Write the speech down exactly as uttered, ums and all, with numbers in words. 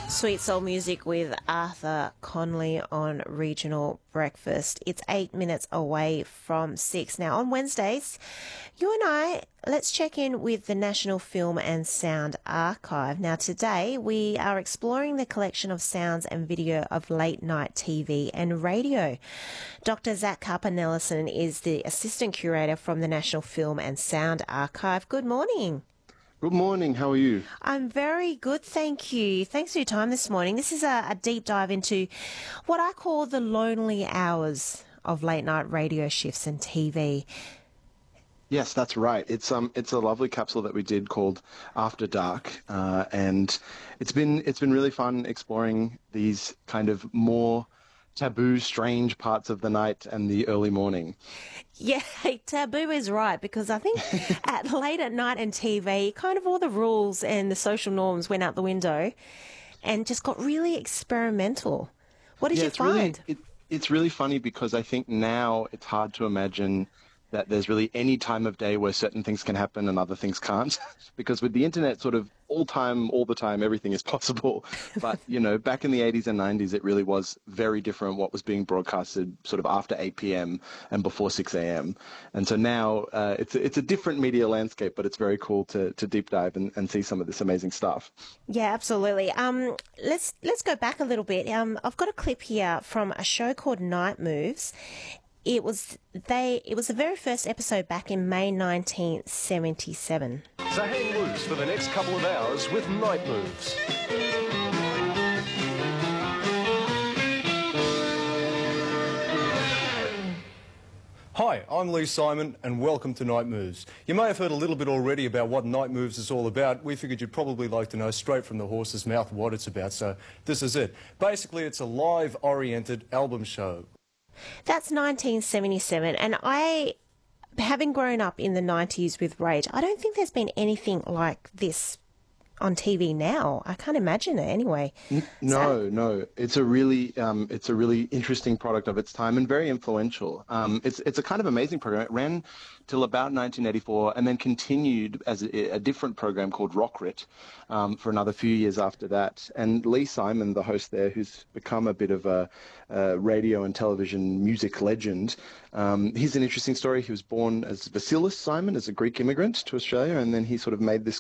Sweet soul music with Arthur Conley on Regional Breakfast. It's eight minutes away from six. Now, on Wednesdays, you and I, let's check in with the National Film and Sound Archive. Now, today we are exploring the collection of sounds and video of late night T V and radio. Doctor Zach Carper-Nellison is the Assistant Curator from the National Film and Sound Archive. Good morning. Good morning. How are you? I'm very good, thank you. Thanks for your time this morning. This is a, a deep dive into what I call the lonely hours of late night radio shifts and T V. Yes, that's right. It's um, it's a lovely capsule that we did called After Dark, uh, and it's been it's been really fun exploring these kind of more taboo, strange parts of the night and the early morning. Yeah, taboo is right, because I think at late at night and T V, kind of all the rules and the social norms went out the window and just got really experimental. What did yeah, you it's find? Really, it, it's really funny because I think now it's hard to imagine that there's really any time of day where certain things can happen and other things can't. Because with the internet, sort of all time, all the time, everything is possible. But, you know, back in the eighties and nineties, it really was very different what was being broadcasted sort of after eight p.m. and before six a.m. And so now uh, it's, it's a different media landscape, but it's very cool to, to deep dive and, and see some of this amazing stuff. Yeah, absolutely. Um, let's let's go back a little bit. Um, I've got a clip here from a show called Night Moves. It was they. It was the very first episode back in May nineteen seventy-seven. So hang loose for the next couple of hours with Night Moves. Hi, I'm Lee Simon and welcome to Night Moves. You may have heard a little bit already about what Night Moves is all about. We figured you'd probably like to know straight from the horse's mouth what it's about, so this is it. Basically, it's a live-oriented album show. That's nineteen seventy-seven, and I, having grown up in the nineties with Rage, I don't think there's been anything like this on T V now. I can't imagine it anyway. No, so, no, it's a really, um, it's a really interesting product of its time and very influential. Um, it's it's a kind of amazing program. It ran till about nineteen eighty-four and then continued as a, a different program called Rockrit um, for another few years after that. And Lee Simon, the host there, who's become a bit of a, a radio and television music legend, um, he's an interesting story. He was born as Vasilis Simon, as a Greek immigrant to Australia, and then he sort of made this